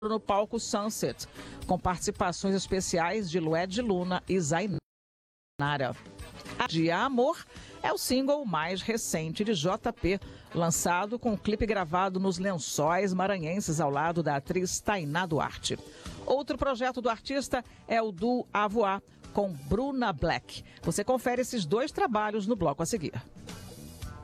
no palco Sunset, com participações especiais de Lued Luna e Zainara. Dia Amor é o single mais recente de JP, lançado com um clipe gravado nos Lençóis Maranhenses ao lado da atriz Tainá Duarte. Outro projeto do artista é o duo A Voar, com Bruna Black. Você confere esses dois trabalhos no bloco a seguir.